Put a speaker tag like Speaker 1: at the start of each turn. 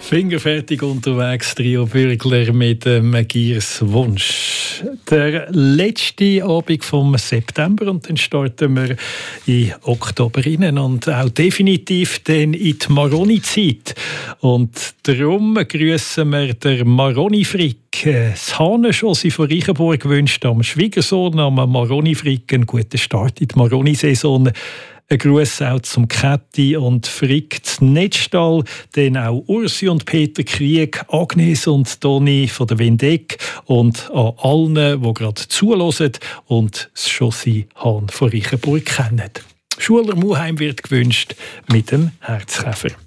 Speaker 1: Fingerfertig unterwegs, Trio Bürgler mit Giers Wunsch. Der letzte Abend vom September und dann starten wir in Oktober rein und auch definitiv dann in die Maroni-Zeit. Und darum grüßen wir den Maroni Frick. Das Hahnenschossi von Reichenburg wünscht am Schwiegersohn, am Maroni Frick, einen guten Start in die Maroni-Saison. Ein Gruß auch zum Kätti und Frick zu Netzstall, dann auch Ursi und Peter Krieg, Agnes und Toni von der Windeck und an allen, die gerade zuhören und das Chossi Hahn von Reichenburg kennen. Schuler Muheim wird gewünscht mit dem Herzkäfer.